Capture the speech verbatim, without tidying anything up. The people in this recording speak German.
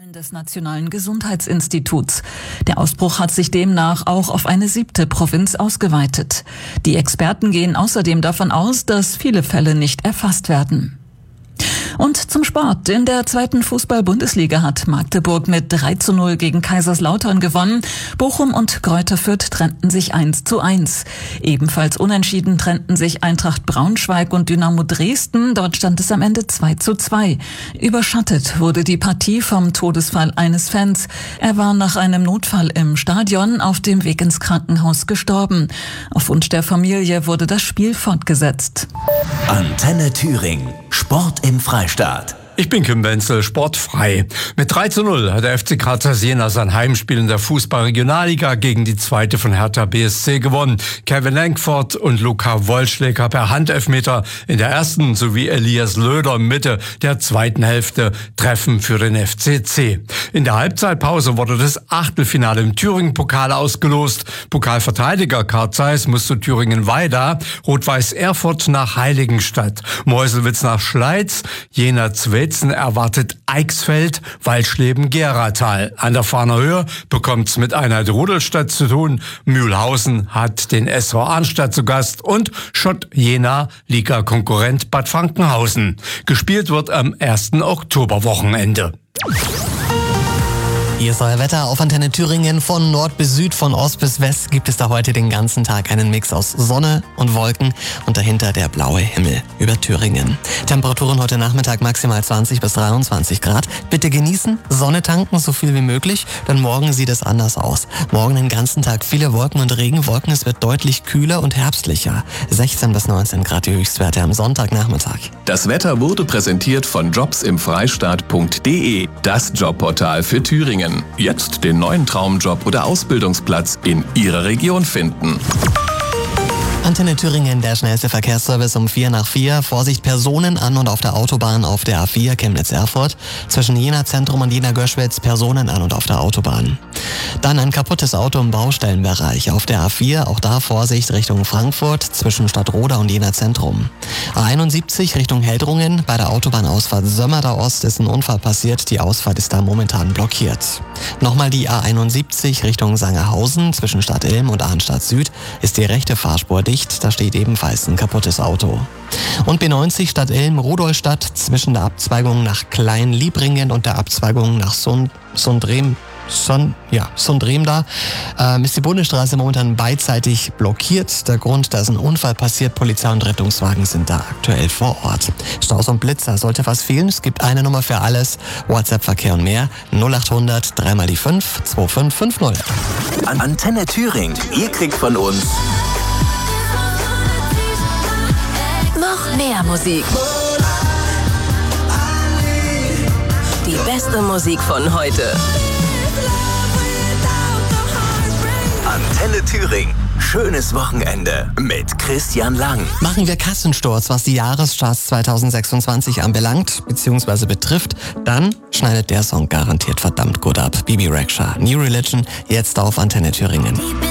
des Nationalen Gesundheitsinstituts. Der Ausbruch hat sich demnach auch auf eine siebte Provinz ausgeweitet. Die Experten gehen außerdem davon aus, dass viele Fälle nicht erfasst werden. Und zum Sport. In der zweiten Fußball-Bundesliga hat Magdeburg mit drei zu null gegen Kaiserslautern gewonnen. Bochum und Greuther Fürth trennten sich eins zu eins. Ebenfalls unentschieden trennten sich Eintracht Braunschweig und Dynamo Dresden. Dort stand es am Ende zwei zu zwei. Überschattet wurde die Partie vom Todesfall eines Fans. Er war nach einem Notfall im Stadion auf dem Weg ins Krankenhaus gestorben. Auf Wunsch der Familie wurde das Spiel fortgesetzt. Antenne Thüringen. Sport im Freistaat. Ich bin Kim Wenzel, sportfrei. Mit drei zu null hat der F C Grazer Jena sein Heimspiel in der Fußball-Regionalliga gegen die zweite von Hertha B S C gewonnen. Kevin Langford und Luca Wollschläger per Handelfmeter in der ersten sowie Elias Löder Mitte der zweiten Hälfte treffen für den F C C. In der Halbzeitpause wurde das Achtelfinale im Thüringen-Pokal ausgelost. Pokalverteidiger Karl Zeiss musste Thüringen-Weida, Rot-Weiß Erfurt nach Heiligenstadt, Meuselwitz nach Schleiz, Jena Zwelz erwartet Eichsfeld, Waldschleben-Geratal. An der Fahner Höhe bekommt's mit Einheit Rudolstadt zu tun. Mühlhausen hat den S V Arnstadt zu Gast und Schott Jena, Liga-Konkurrent Bad Frankenhausen. Gespielt wird am ersten Oktoberwochenende. Hier ist euer Wetter auf Antenne Thüringen. Von Nord bis Süd, von Ost bis West gibt es da heute den ganzen Tag einen Mix aus Sonne und Wolken und dahinter der blaue Himmel über Thüringen. Temperaturen heute Nachmittag maximal zwanzig bis dreiundzwanzig Grad. Bitte genießen, Sonne tanken, so viel wie möglich, denn morgen sieht es anders aus. Morgen den ganzen Tag viele Wolken und Regenwolken. Es wird deutlich kühler und herbstlicher. sechzehn bis neunzehn Grad die Höchstwerte am Sonntagnachmittag. Das Wetter wurde präsentiert von jobs im freistaat punkt de, das Jobportal für Thüringen. Jetzt den neuen Traumjob oder Ausbildungsplatz in Ihrer Region finden. Antenne Thüringen, der schnellste Verkehrsservice um vier nach vier. Vorsicht, Personen an und auf der Autobahn auf der A vier Chemnitz-Erfurt. Zwischen Jena Zentrum und Jena Göschwitz Personen an und auf der Autobahn. Dann ein kaputtes Auto im Baustellenbereich auf der A vier. Auch da Vorsicht Richtung Frankfurt zwischen Stadtroda und Jena Zentrum. A einundsiebzig Richtung Heldrungen. Bei der Autobahnausfahrt Sömmerda Ost ist ein Unfall passiert. Die Ausfahrt ist da momentan blockiert. Nochmal die A einundsiebzig Richtung Sangerhausen. Zwischen Stadt Ilm und Arnstadt Süd ist die rechte Fahrspur dicht. Da steht ebenfalls ein kaputtes Auto. Und B neunzig Stadt Ilm, Rudolstadt, zwischen der Abzweigung nach Klein-Liebringen und der Abzweigung nach Sund, Sundrem, Son, ja, Sundrem da, ähm, ist die Bundesstraße momentan beidseitig blockiert. Der Grund, da ist ein Unfall passiert, Polizei und Rettungswagen sind da aktuell vor Ort. Staus und Blitzer, sollte was fehlen, es gibt eine Nummer für alles, WhatsApp-Verkehr und mehr, null achthundert, drei mal die fünf, zwei fünf fünf null. An Antenne Thüringen, ihr kriegt von uns noch mehr Musik. Die beste Musik von heute. Antenne Thüringen. Schönes Wochenende mit Christian Lang. Machen wir Kassensturz, was die Jahrescharts zweitausendsechsundzwanzig anbelangt, beziehungsweise betrifft, dann schneidet der Song garantiert verdammt gut ab. Bibi Rexha, New Religion, jetzt auf Antenne Thüringen.